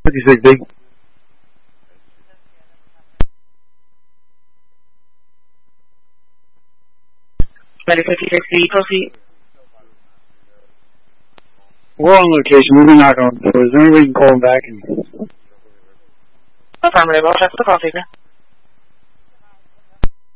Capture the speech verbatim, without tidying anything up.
What do you think, Big? Ready for T sixty, proceed. We're on location. We'll be knocking on the door. Is there any way you can call him back? And... Affirmative. I'll check the call taker.